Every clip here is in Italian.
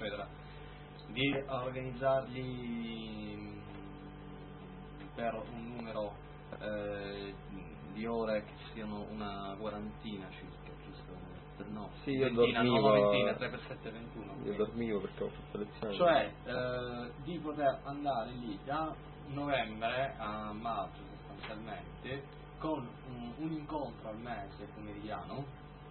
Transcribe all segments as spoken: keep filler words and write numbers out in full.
eccetera, di organizzarli per un numero eh, di ore che siano una quarantina circa, giusto? No, sì, io ventina, dormivo, no, ventina, tre per sette, ventuno. Io dormivo perché ho fatto lezione. Cioè, eh, di poter andare lì da novembre a marzo sostanzialmente, con un, un incontro al mese pomeridiano,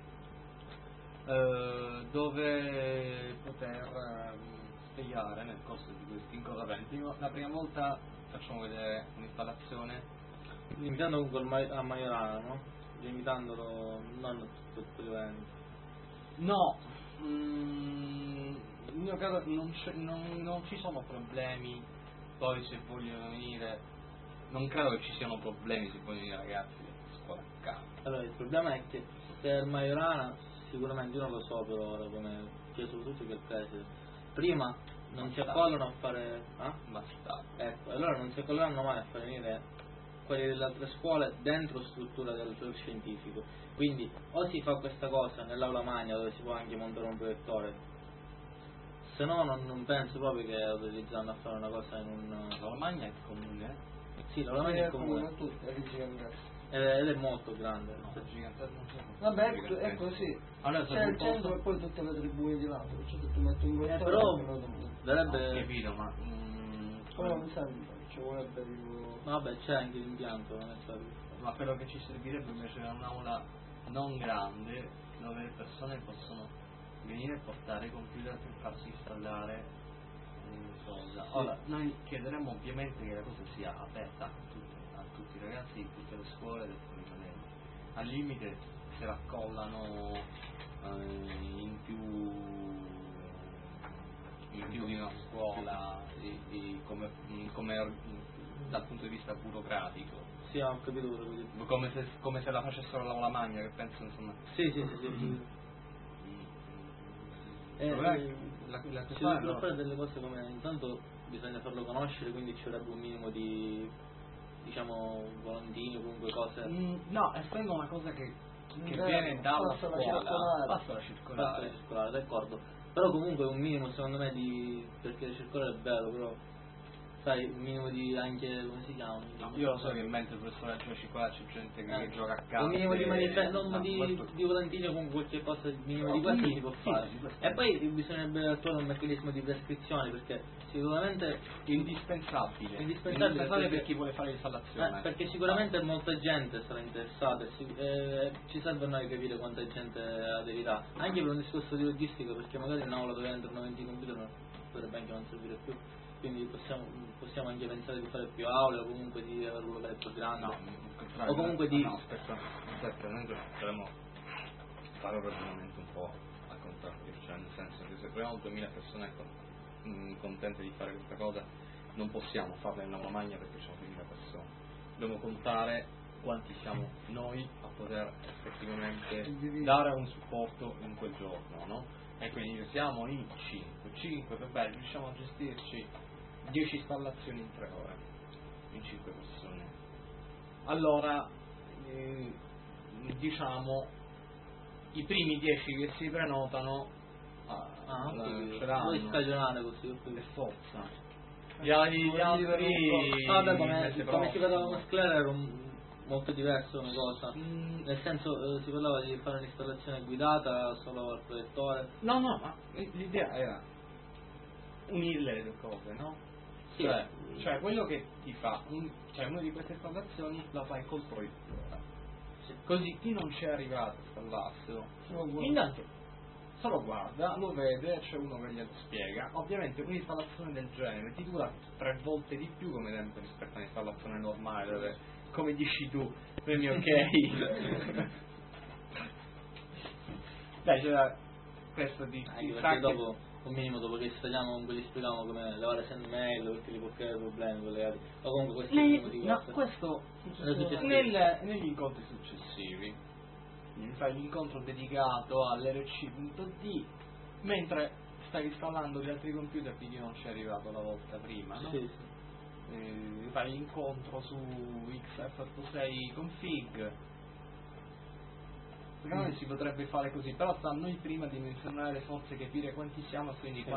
eh, dove poter eh, spiegare nel corso di questi incontri. La prima volta facciamo vedere un'installazione, limitando comunque a Majorana, no? Limitandolo non a tutto il evento. No, mm, in mio caso non, non, non ci sono problemi, poi se vogliono venire, non credo che ci siano problemi se vogliono venire ragazzi di scuola a casa. Allora il problema è che per Majorana sicuramente io non lo so per ora, come sia soprattutto che il preside, prima non si accollano a fare, eh? Basta. Ecco, allora non si accolleranno mai a far venire quelli delle altre scuole dentro struttura del, del scientifico, quindi o si fa questa cosa nell'aula magna dove si può anche montare un proiettore, se no non, non penso proprio che autorizzano a fare una cosa in un... L'aula magna è comune? Sì, l'aula magna è comune, è gigantesca ed è molto grande. No, è gigantesca, non so. Vabbè, è così. Allora, c'è il centro e poi tutte le tribune di lato, cioè se tu metti un Eh, proiettore però no, darebbe... Ho capito, ma... Mm, però non sembra, ci vorrebbe tipo... Vabbè, c'è anche l'impianto, non è stato... Ma quello che ci servirebbe invece è un'aula non grande dove le persone possono venire e portare i computer per farsi installare cosa. Sì. Ora, noi chiederemo ovviamente che la cosa sia aperta a tutti, a tutti i ragazzi di tutte le scuole del Poligonello. Al limite se raccollano eh, in più in più di una scuola di, di, come, come dal punto di vista burocratico. Sì, ho capito quello che dici. Come se, come se la facessero l'aula magna, che penso insomma. Sì, sì, sì, sì. Mm. Eh, la, eh, la, la si dovrebbero fare delle cose come intanto bisogna farlo conoscere, quindi ci vorrebbe un minimo di, diciamo, volantini o comunque cose. Mm, no, essendo una cosa che, che Mm, viene dalla passa la scuola, circolare. passa la circolare. Passa la circolare, d'accordo. Però comunque un minimo secondo me di. Perché la circolare è bello, però sai, un minimo di anche come si chiama? No, io lo so che mentre il professore legge la circolare c'è gente che, eh, che gioca a casa. Un minimo di manifesto, non no, di, questo... di volantini o comunque qualche cosa, il minimo no, di questo sì, si può sì, fare. sì, E poi bisognerebbe attuare un meccanismo di prescrizione, perché sicuramente indispensabile. indispensabile per, per chi vuole fare l'installazione. Eh, perché sicuramente molta gente sarà interessata e si, eh, ci serve a noi capire quanta gente aderirà, anche per un discorso di logistica, perché magari in aula dove entrano venti computer non potrebbe anche non servire più, quindi possiamo, possiamo anche pensare di fare più aule o comunque di avere un locale più grande, no, o comunque di... no, aspetta, aspetta, noi dovremmo fare un ragionamento un po' al contrario, cioè nel senso che se troviamo duemila persone con, contente di fare questa cosa, non possiamo farla in aula magna perché ci sono duemila persone, dobbiamo contare quanti siamo noi a poter effettivamente dare un supporto in quel giorno, no? E quindi siamo in cinque, cinque, vabbè, riusciamo a gestirci dieci installazioni in tre ore, in cinque persone. Allora, eh, diciamo, i primi dieci che si prenotano ah, Ah, eh, ce vuoi l'hanno stagionare così? per forza. Gli altri, gli altri ah, beh, come, mese come si prossimo. vedeva con Sclera era un, molto diverso una cosa, Mm, nel senso eh, si parlava di fare un'installazione guidata solo al proiettore. no, no, ma l'idea era unirle le due cose, no? Sì. Cioè, cioè quello che ti fa, un, cioè una di queste installazioni la fai col proiettore. Sì. Così chi non c'è arrivato a installarselo, Solo guarda. intanto solo guarda, lo vede, c'è uno che glielo spiega. Ovviamente un'installazione del genere ti dura tre volte di più come tempo rispetto a un'installazione normale dove, come dici tu, premi ok. Dai, c'era questo di, Anche di perché dopo un minimo dopo che installiamo comunque gli spieghiamo come levare send mail perché li può creare problemi collegati, o comunque questo è il Nei, minimo di no, cose. questo successivo. nel, negli incontri successivi fai l'incontro dedicato all'R C punto D mentre stai installando gli altri computer di chi non ci è arrivato la volta prima, no? Sì, sì. Eh, fai l'incontro su X F ottantasei config. Secondo me si potrebbe fare così, però sta a noi prima dimensionare le forze, capire quanti siamo e quindi